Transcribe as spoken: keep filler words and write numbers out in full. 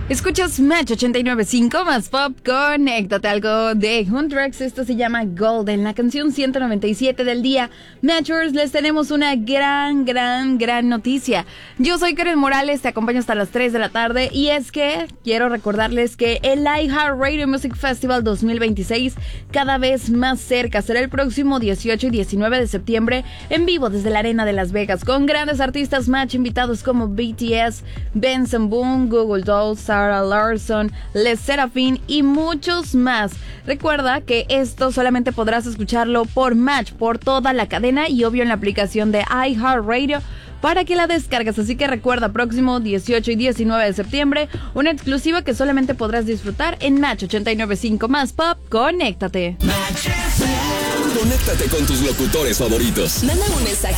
Escuchas Match ochenta y nueve punto cinco más pop, conéctate, algo de Huntrax. Esto se llama Golden, la canción ciento noventa y siete del día. Matchers, les tenemos una gran, gran, gran noticia. Yo soy Karen Morales, te acompaño hasta las tres de la tarde. Y es que quiero recordarles que el iHeartRadio Music Festival dos mil veintiséis, cada vez más cerca, será el próximo dieciocho y diecinueve de septiembre, en vivo desde la Arena de Las Vegas, con grandes artistas Match invitados como B T S, Benson Boone, Google Dolls, Sarah Larson, Les Seraphim y muchos más. Recuerda que esto solamente podrás escucharlo por Match, por toda la cadena y obvio en la aplicación de iHeartRadio para que la descargues. Así que recuerda, próximo dieciocho y diecinueve de septiembre, una exclusiva que solamente podrás disfrutar en Match ochenta y nueve punto cinco más pop. Conéctate. Conéctate con tus locutores favoritos. Manda un mensaje